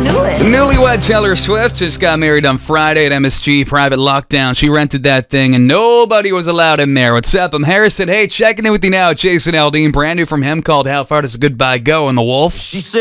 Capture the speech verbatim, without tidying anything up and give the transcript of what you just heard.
knew it. Newlywed Taylor Swift just got married on Friday at M S G Private Lockdown. She rented that thing and nobody was allowed in there. What's up? I'm Harrison. Hey, checking in with you now. Jason Aldean, brand new from him, called How Far Does a Goodbye Go in The Wolf. She said